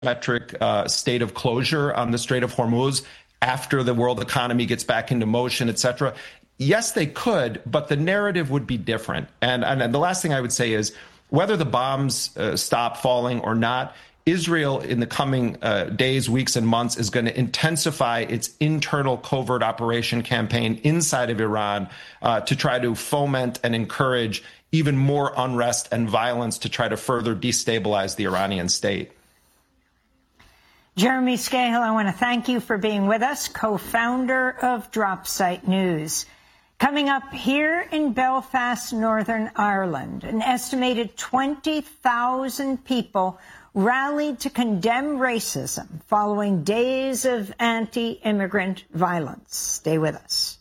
metric state of closure on the Strait of Hormuz after the world economy gets back into motion, et cetera. Yes, they could, but the narrative would be different. And the last thing I would say is whether the bombs stop falling or not, Israel in the coming days, weeks, and months is going to intensify its internal covert operation campaign inside of Iran to try to foment and encourage even more unrest and violence to try to further destabilize the Iranian state. Jeremy Scahill, I want to thank you for being with us, co-founder of Dropsite News. Coming up here in Belfast, Northern Ireland, an estimated 20,000 people rallied to condemn racism following days of anti-immigrant violence. Stay with us.